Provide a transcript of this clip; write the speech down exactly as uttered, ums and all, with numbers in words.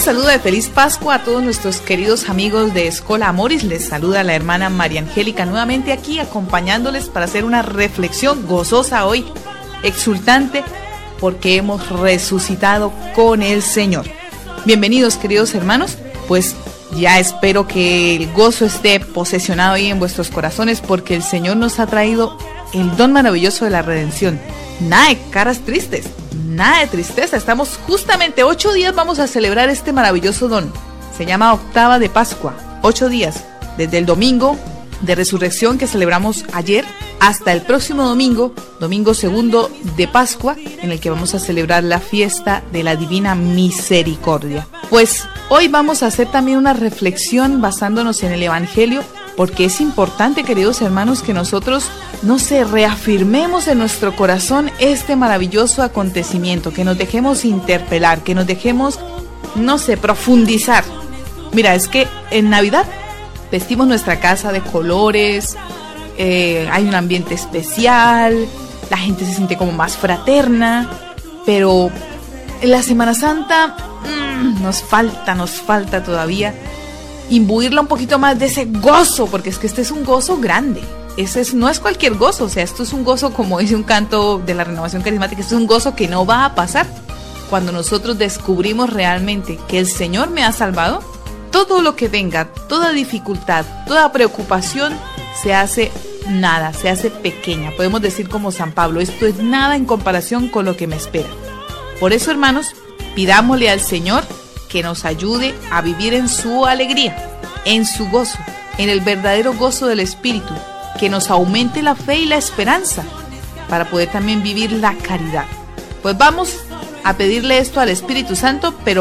saludo de feliz Pascua a todos nuestros queridos amigos de Escola Amoris. Les saluda la hermana María Angélica nuevamente aquí acompañándoles para hacer una reflexión gozosa hoy, exultante, porque hemos resucitado con el Señor. Bienvenidos, queridos hermanos, pues ya espero que el gozo esté posesionado ahí en vuestros corazones, porque el Señor nos ha traído el don maravilloso de la redención. Nada de caras tristes, nada de tristeza. Estamos justamente ocho días, vamos a celebrar este maravilloso don. Se llama Octava de Pascua. Ocho días, desde el domingo de resurrección que celebramos ayer hasta el próximo domingo, domingo segundo de Pascua, en el que vamos a celebrar la fiesta de la Divina Misericordia. Pues hoy vamos a hacer también una reflexión basándonos en el Evangelio, porque es importante, queridos hermanos, que nosotros, no sé, reafirmemos en nuestro corazón este maravilloso acontecimiento, que nos dejemos interpelar, que nos dejemos, no sé, profundizar. Mira, es que en Navidad vestimos nuestra casa de colores, eh, hay un ambiente especial, la gente se siente como más fraterna, pero en la Semana Santa mmm, nos falta, nos falta todavía imbuirla un poquito más de ese gozo, porque es que este es un gozo grande. Ese es, no es cualquier gozo, o sea, esto es un gozo, como dice un canto de la Renovación Carismática, esto es un gozo que no va a pasar. Cuando nosotros descubrimos realmente que el Señor me ha salvado, todo lo que venga, toda dificultad, toda preocupación se hace nada, se hace pequeña. Podemos decir como San Pablo, esto es nada en comparación con lo que me espera. Por eso, hermanos, pidámosle al Señor que nos ayude a vivir en su alegría, en su gozo, en el verdadero gozo del Espíritu, que nos aumente la fe y la esperanza para poder también vivir la caridad. Pues vamos a pedirle esto al Espíritu Santo, pero